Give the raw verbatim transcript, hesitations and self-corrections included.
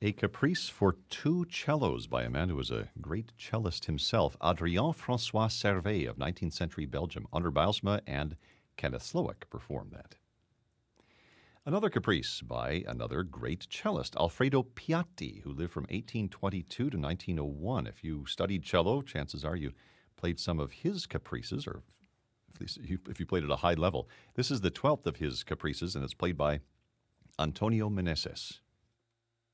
A Caprice for Two Cellos by a man who was a great cellist himself, Adrien Francois Servet of nineteenth century Belgium. Anders Bijlsma and Kenneth Slowik performed that. Another caprice by another great cellist, Alfredo Piatti, who lived from eighteen twenty-two to nineteen oh one. If you studied cello, chances are you played some of his caprices, or at least if you played at a high level. This is the twelfth of his caprices, and it's played by Antonio Meneses.